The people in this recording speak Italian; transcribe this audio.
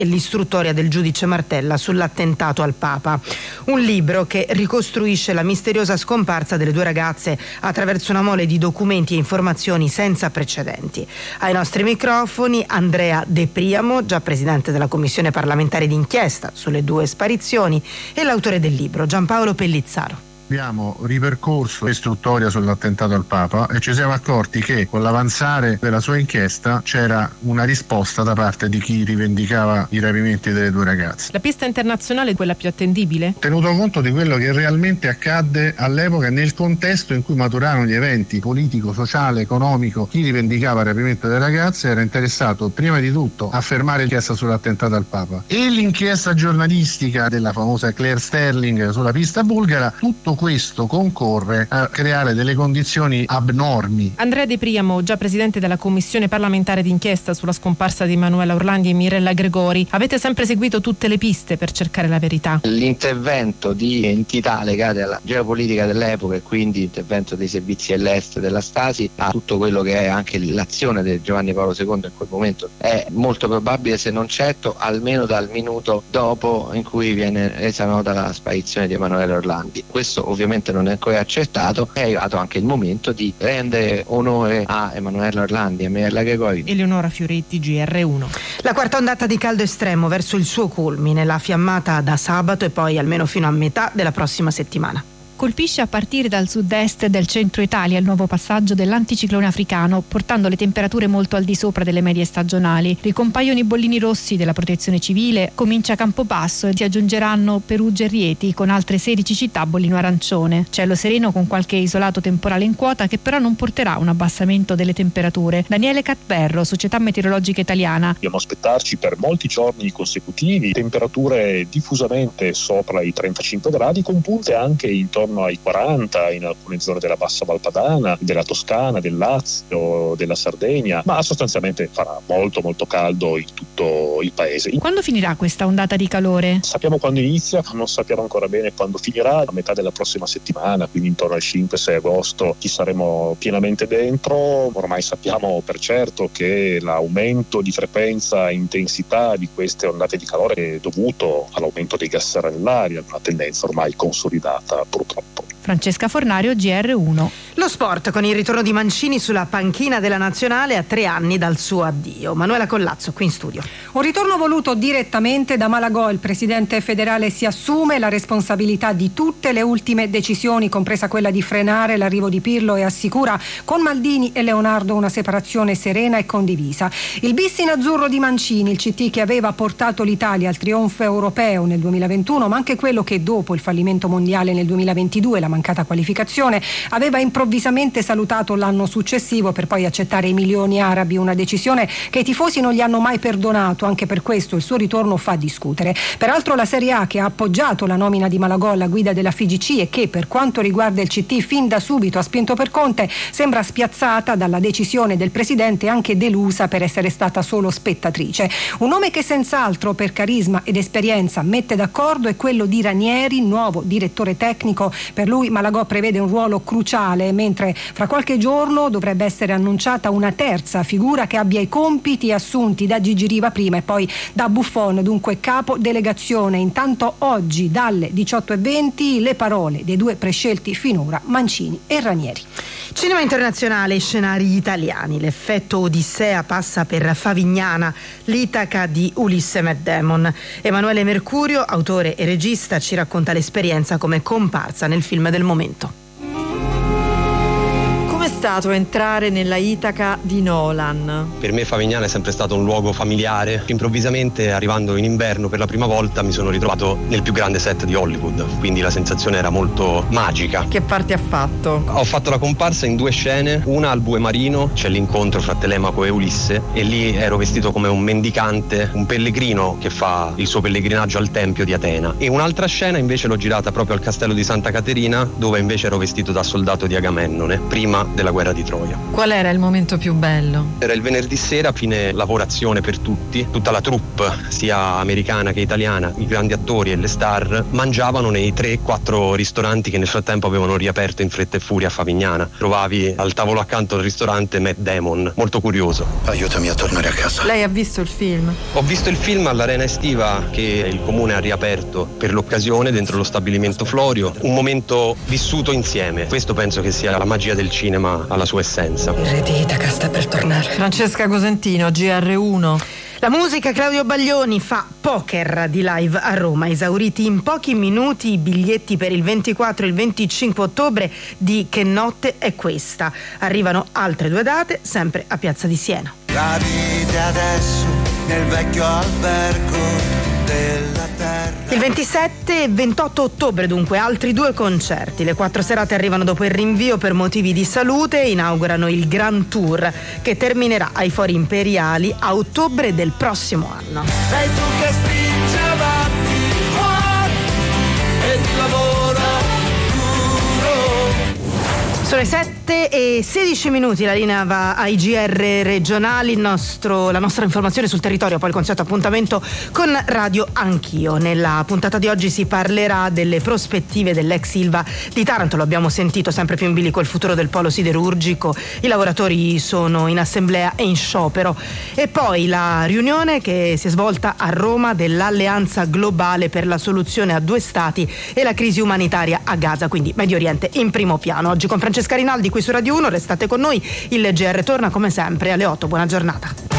e l'istruttoria del giudice Martella sull'attentato al Papa. Un libro che ricostruisce la misteriosa scomparsa delle due ragazze attraverso una mole di documenti e informazioni senza precedenti. Ai nostri microfoni Andrea De Priamo, già presidente della commissione parlamentare d'inchiesta sulle due sparizioni, e l'autore del libro, Giampaolo Pellizzaro. Abbiamo ripercorso l'istruttoria sull'attentato al Papa e ci siamo accorti che con l'avanzare della sua inchiesta c'era una risposta da parte di chi rivendicava i rapimenti delle due ragazze. La pista internazionale è quella più attendibile? Tenuto conto di quello che realmente accadde all'epoca nel contesto in cui maturarono gli eventi politico, sociale, economico, chi rivendicava il rapimento delle ragazze era interessato prima di tutto a fermare l'inchiesta sull'attentato al Papa e l'inchiesta giornalistica della famosa Claire Sterling sulla pista bulgara. Tutto questo concorre a creare delle condizioni abnormi. Andrea De Priamo, già presidente della commissione parlamentare d'inchiesta sulla scomparsa di Emanuela Orlandi e Mirella Gregori, avete sempre seguito tutte le piste per cercare la verità? L'intervento di entità legate alla geopolitica dell'epoca e quindi l'intervento dei servizi dell'est della Stasi a tutto quello che è anche l'azione di Giovanni Paolo II in quel momento è molto probabile, se non certo, almeno dal minuto dopo in cui viene resa nota la sparizione di Emanuela Orlandi. Questo ovviamente non è ancora accertato, è arrivato anche il momento di rendere onore a Emanuela Orlandi e a Mirella Gregori. Eleonora Fioretti, GR1. La quarta ondata di caldo estremo verso il suo culmine, la fiammata da sabato e poi almeno fino a metà della prossima settimana. Colpisce a partire dal sud-est del centro Italia il nuovo passaggio dell'anticiclone africano, portando le temperature molto al di sopra delle medie stagionali. Ricompaiono i bollini rossi della protezione civile, comincia Campobasso e si aggiungeranno Perugia e Rieti, con altre 16 città bollino arancione. Cielo sereno con qualche isolato temporale in quota che però non porterà un abbassamento delle temperature. Daniele Catberro, Società Meteorologica Italiana. Dobbiamo aspettarci per molti giorni consecutivi temperature diffusamente sopra i 35 gradi, con punte anche intorno ai 40 in alcune zone della Bassa Valpadana, della Toscana, del Lazio, della Sardegna, ma sostanzialmente farà molto molto caldo in tutto il paese. Quando finirà questa ondata di calore? Sappiamo quando inizia, non sappiamo ancora bene quando finirà, a metà della prossima settimana, quindi intorno al 5-6 agosto ci saremo pienamente dentro. Ormai sappiamo per certo che l'aumento di frequenza e intensità di queste ondate di calore è dovuto all'aumento dei gas serra nell'aria, una tendenza ormai consolidata purtroppo. Francesca Fornario, GR1. Lo sport con il ritorno di Mancini sulla panchina della nazionale a 3 anni dal suo addio. Manuela Collazzo qui in studio. Un ritorno voluto direttamente da Malagò. Il presidente federale si assume la responsabilità di tutte le ultime decisioni, compresa quella di frenare l'arrivo di Pirlo, e assicura con Maldini e Leonardo una separazione serena e condivisa. Il bis in azzurro di Mancini, il CT che aveva portato l'Italia al trionfo europeo nel 2021, ma anche quello che dopo il fallimento mondiale nel 2022, la mancata qualificazione, aveva improvvisamente salutato l'anno successivo per poi accettare i milioni arabi, una decisione che i tifosi non gli hanno mai perdonato. Anche per questo il suo ritorno fa discutere. Peraltro la Serie A, che ha appoggiato la nomina di Malagò alla guida della FIGC e che per quanto riguarda il CT fin da subito ha spinto per Conte, sembra spiazzata dalla decisione del presidente e anche delusa per essere stata solo spettatrice. Un nome che senz'altro per carisma ed esperienza mette d'accordo è quello di Ranieri, nuovo direttore tecnico. Per lui Malagò prevede un ruolo cruciale, mentre fra qualche giorno dovrebbe essere annunciata una terza figura che abbia i compiti assunti da Gigi Riva prima e poi da Buffon, dunque capo delegazione. Intanto oggi dalle 18:20 le parole dei due prescelti finora, Mancini e Ranieri. Cinema internazionale e scenari italiani. L'effetto Odissea passa per Favignana, l'Itaca di Ulisse Matt Damon. Emanuele Mercurio, autore e regista, ci racconta l'esperienza come comparsa nel film del momento. Com'è stato entrare nella Itaca di Nolan? Per me Favignana è sempre stato un luogo familiare. Improvvisamente, arrivando in inverno per la prima volta, mi sono ritrovato nel più grande set di Hollywood, quindi la sensazione era molto magica. Che parti ha fatto? Ho fatto la comparsa in 2 scene, una al Bue Marino, c'è l'incontro fra Telemaco e Ulisse, e lì ero vestito come un mendicante, un pellegrino che fa il suo pellegrinaggio al Tempio di Atena, e un'altra scena invece l'ho girata proprio al castello di Santa Caterina, dove invece ero vestito da soldato di Agamennone, prima della della guerra di Troia. Qual era il momento più bello? Era il venerdì sera, fine lavorazione per tutti, tutta la troupe, sia americana che italiana, i grandi attori e le star, mangiavano nei 3-4 ristoranti che nel frattempo avevano riaperto in fretta e furia a Favignana. Trovavi al tavolo accanto al ristorante Matt Damon, molto curioso. Aiutami a tornare a casa. Lei ha visto il film? Ho visto il film all'Arena Estiva che il comune ha riaperto per l'occasione dentro lo stabilimento Florio, un momento vissuto insieme. Questo penso che sia la magia del cinema alla sua essenza. Il re di Itaca sta per tornare. Francesca Cosentino, GR1. La musica, Claudio Baglioni fa Poker di live a Roma, esauriti in pochi minuti i biglietti per il 24 e il 25 ottobre di Che notte è questa. Arrivano altre 2 date, sempre a Piazza di Siena. La vite adesso nel vecchio albergo della terra. Il 27 e 28 ottobre dunque altri 2 concerti. Le 4 serate arrivano dopo il rinvio per motivi di salute e inaugurano il Grand Tour che terminerà ai Fori Imperiali a ottobre del prossimo anno. Sei tu che spingi avanti il cuore e il lavoro duro. Sono le 7 e 16 minuti, la linea va ai GR regionali, la nostra informazione sul territorio, poi il consueto appuntamento con Radio Anch'io. Nella puntata di oggi si parlerà delle prospettive dell'ex Ilva di Taranto, lo abbiamo sentito, sempre più in bilico il futuro del polo siderurgico, i lavoratori sono in assemblea e in sciopero, e poi la riunione che si è svolta a Roma dell'Alleanza Globale per la soluzione a 2 stati e la crisi umanitaria a Gaza, quindi Medio Oriente in primo piano. Oggi con Francesca Rinaldi qui su Radio 1, restate con noi, il GR torna come sempre alle 8, buona giornata.